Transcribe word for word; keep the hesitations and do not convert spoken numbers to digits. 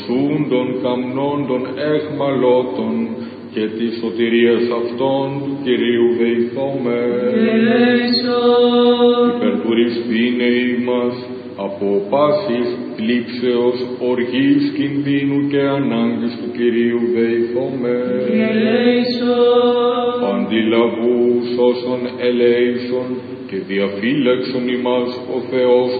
Σούν των καμνών των εχμαλώτων και τη σωτηρίας αυτών του Κυρίου δεηθώμε. Υπερτουριστήνε ημάς από πάσης θλίψεως, οργής, κινδύνου και ανάγκης του Κυρίου δεηθώμε. Αντιλαβούς όσων ελέησον και διαφύλαξον ημάς ο Θεός